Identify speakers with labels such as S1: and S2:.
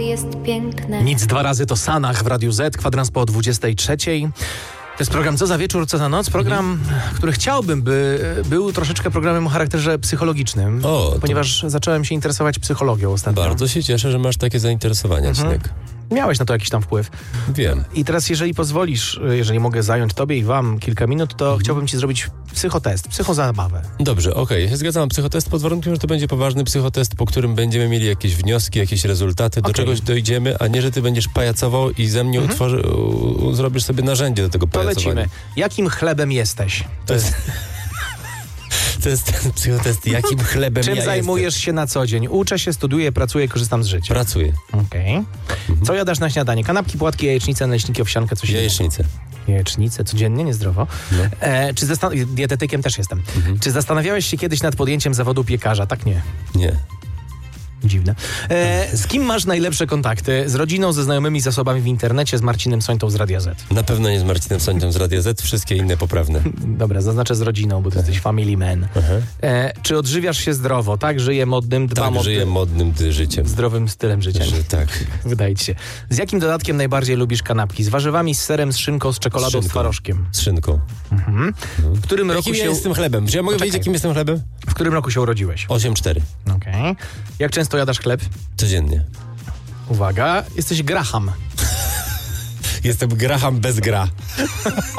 S1: jest piękne.
S2: Nic dwa razy to Sanach w Radiu Z, kwadrans po 23. To jest program Co za wieczór, co za noc. Program, który chciałbym, by był troszeczkę programem o charakterze psychologicznym, ponieważ zacząłem się interesować psychologią ostatnio.
S3: Bardzo się cieszę, że masz takie zainteresowania, Cinek.
S2: Miałeś na to jakiś tam wpływ.
S3: Wiem.
S2: I teraz, jeżeli pozwolisz, jeżeli mogę zająć tobie i wam kilka minut, to chciałbym ci zrobić psychotest, psychozabawę.
S3: Dobrze, okej. Ja się zgadzam. Psychotest pod warunkiem, że to będzie poważny psychotest, po którym będziemy mieli jakieś wnioski, jakieś rezultaty, do czegoś dojdziemy, a nie, że ty będziesz pajacował i ze mnie zrobisz sobie narzędzie do tego pajacowania.
S2: To lecimy. Jakim chlebem jesteś?
S3: To jest ten psychotest, jakim chlebem
S2: Czym
S3: ja
S2: zajmujesz się na co dzień? Uczę się, studiuję, pracuję, korzystam z życia.
S3: Pracuję.
S2: Okej. Co jadasz na śniadanie? Kanapki, płatki, jajecznice, naleśniki, owsiankę, coś innego?
S3: Jajecznicę.
S2: Jajecznicę, codziennie, niezdrowo.
S3: No.
S2: Dietetykiem też jestem. Czy zastanawiałeś się kiedyś nad podjęciem zawodu piekarza? Tak, nie.
S3: Nie.
S2: Dziwne. Z kim masz najlepsze kontakty? Z rodziną, ze znajomymi, zasobami w internecie, z Marcinem Sońtą z Radia Z?
S3: Na pewno nie z Marcinem Sońtą z Radia Z, wszystkie inne poprawne.
S2: Dobra, zaznaczę z rodziną, bo ty jesteś family man. Czy odżywiasz się zdrowo? Tak, żyję modnym,
S3: żyję modnym życiem.
S2: Zdrowym stylem życia.
S3: Tak.
S2: Wydaje ci się. Z jakim dodatkiem najbardziej lubisz kanapki? Z warzywami, z serem, z szynką, z czekoladą, z twarożkiem?
S3: Z szynką.
S2: W którym roku
S3: ja jestem chlebem? Czy ja mogę wiedzieć, jakim jestem chlebem?
S2: W którym roku się urodziłeś?
S3: 8-4.
S2: Okej. Jak często jadasz chleb?
S3: Codziennie.
S2: Uwaga, jesteś Graham.
S3: Jestem Graham bez gra.